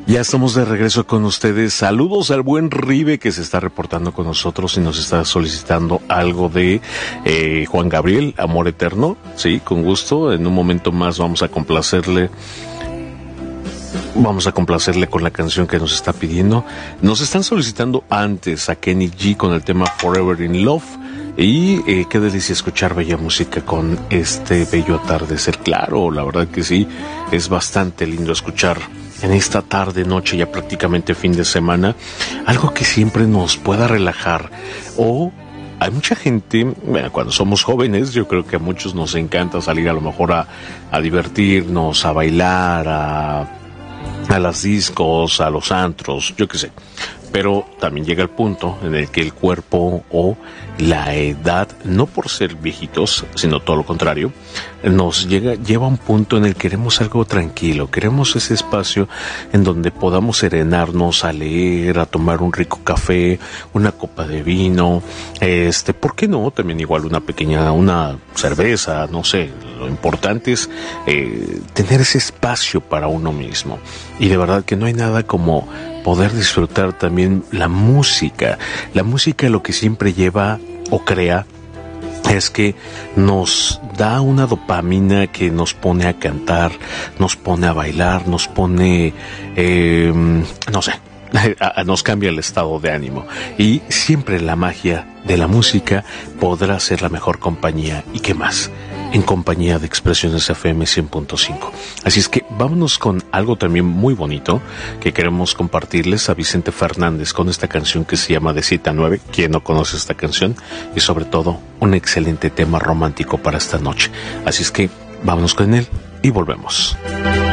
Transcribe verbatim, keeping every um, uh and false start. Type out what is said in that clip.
Ya estamos de regreso con ustedes. Saludos al buen Ribe que se está reportando con nosotros y nos está solicitando algo de eh, Juan Gabriel, Amor Eterno. Sí, con gusto. En un momento más vamos a complacerle. Vamos a complacerle con la canción que nos está pidiendo. Nos están solicitando antes a Kenny G con el tema Forever in Love. Y eh, qué delicia escuchar bella música con este bello atardecer. Claro, la verdad que sí, es bastante lindo escuchar en esta tarde, noche, ya prácticamente fin de semana, algo que siempre nos pueda relajar. O hay mucha gente, bueno, cuando somos jóvenes, yo creo que a muchos nos encanta salir a lo mejor a, a divertirnos, a bailar, a, a las discos, a los antros, yo qué sé. Pero también llega el punto en el que el cuerpo o la edad, no por ser viejitos, sino todo lo contrario, nos llega, lleva a un punto en el que queremos algo tranquilo, queremos ese espacio en donde podamos serenarnos a leer, a tomar un rico café, una copa de vino, este, ¿por qué no? También igual una pequeña, una cerveza, no sé, lo importante es eh, tener ese espacio para uno mismo. Y de verdad que no hay nada como poder disfrutar también la música. La música lo que siempre lleva o crea es que nos da una dopamina que nos pone a cantar, nos pone a bailar, nos pone, eh, no sé, nos cambia el estado de ánimo. Y siempre la magia de la música podrá ser la mejor compañía. ¿Y qué más? En compañía de Expresiones F M cien punto cinco. Así es que vámonos con algo también muy bonito que queremos compartirles a Vicente Fernández con esta canción que se llama De siete a nueve. ¿Quién no conoce esta canción? Y sobre todo, un excelente tema romántico para esta noche. Así es que vámonos con él y volvemos.